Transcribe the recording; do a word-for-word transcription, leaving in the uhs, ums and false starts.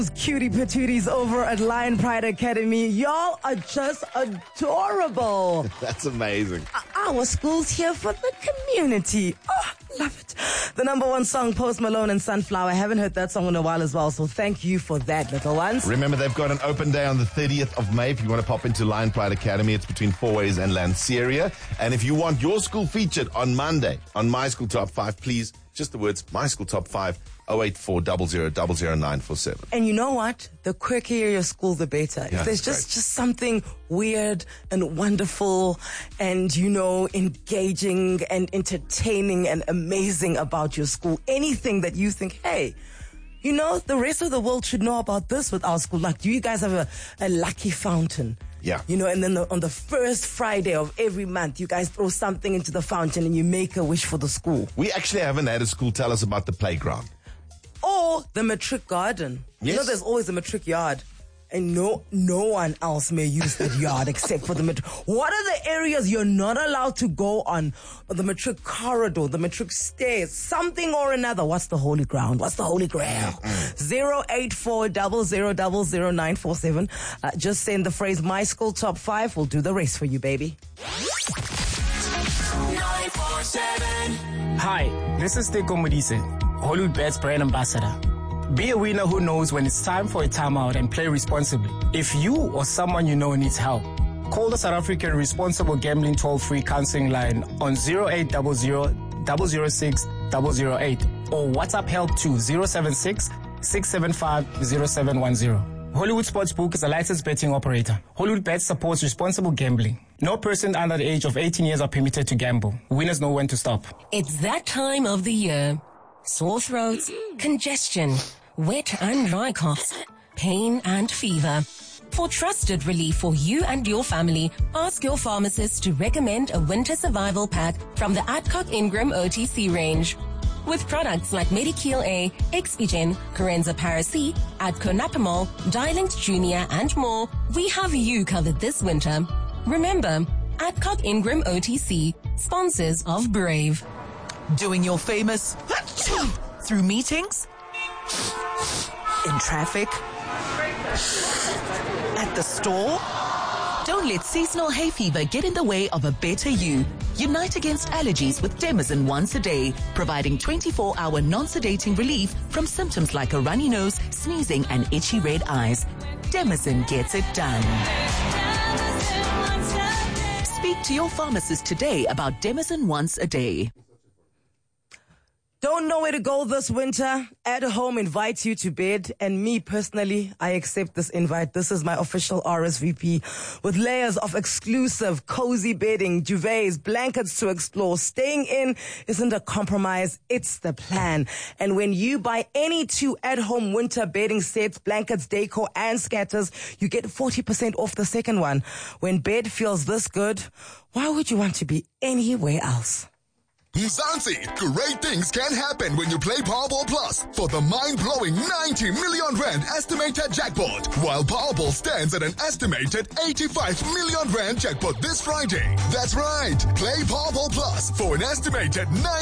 Cutie patooties over at Lion Pride Academy. Y'all are just adorable. That's amazing. Our school's here for the community. Oh, love it. The number one song, Post Malone and Sunflower. I haven't heard that song in a while as well, so thank you for that, little ones. Remember, they've got an open day on the thirtieth of May. If you want to pop into Lion Pride Academy, it's between Four Ways and Lanceria. And if you want your school featured on Monday on My School Top five, please, just the words, My School Top five, oh eight four zero zero zero zero nine four seven. And you know what? The quicker your school, the better. Yeah, if there's just, great. just something weird and wonderful and, you know, engaging and entertaining and amazing about your school, anything that you think, hey, you know, the rest of the world should know about this with our school. Like, do you guys have a, a lucky fountain? Yeah. You know, and then the, on the first Friday of every month, you guys throw something into the fountain and you make a wish for the school. We actually haven't had a school tell us about the playground. Or the matric garden. Yes. You know, there's always a matric yard. And no no one else may use that yard except for the matric. What are the areas you're not allowed to go on? The matric corridor, the matric stairs, something or another. What's the holy ground? What's the holy grail? zero eight four zero zero zero zero nine four seven. Uh, just send the phrase, My School Top five. We'll do the rest for you, baby. nine four seven. Hi, this is Teko Modise, Hollywood Bets brand ambassador. Be a winner who knows when it's time for a timeout and play responsibly. If you or someone you know needs help, call the South African Responsible Gambling Toll-Free Counseling Line on zero eight zero zero zero zero six zero zero eight or WhatsApp help to zero seven six six seven five zero seven one zero. Hollywood Sportsbook is a licensed betting operator. Hollywood Bets supports responsible gambling. No person under the age of eighteen years are permitted to gamble. Winners know when to stop. It's that time of the year. Sore throats, congestion, wet and dry coughs, pain and fever. For trusted relief for you and your family, ask your pharmacist to recommend a winter survival pack from the Adcock Ingram O T C range. With products like Medikeel A, Expigen, Corenza Paracy, Adco Napamol, Dilinct Junior and more, we have you covered this winter. Remember, Adcock Ingram O T C, sponsors of Brave. Doing your famous through meetings, in traffic, at the store. Don't let seasonal hay fever get in the way of a better you. Unite against allergies with Demazin once a day, providing twenty-four hour non-sedating relief from symptoms like a runny nose, sneezing, and itchy red eyes. Demazin gets it done. Speak to your pharmacist today about Demazin once a day. Don't know where to go this winter? At Home invites you to bed, and me personally, I accept this invite. This is my official R S V P with layers of exclusive, cozy bedding, duvets, blankets to explore. Staying in isn't a compromise, it's the plan. And when you buy any two At Home winter bedding sets, blankets, decor, and scatters, you get forty percent off the second one. When bed feels this good, why would you want to be anywhere else? Mzansi, great things can happen when you play Powerball Plus for the mind-blowing ninety million rand estimated jackpot, while Powerball stands at an estimated eighty-five million rand jackpot this Friday. That's right, play Powerball Plus for an estimated ninety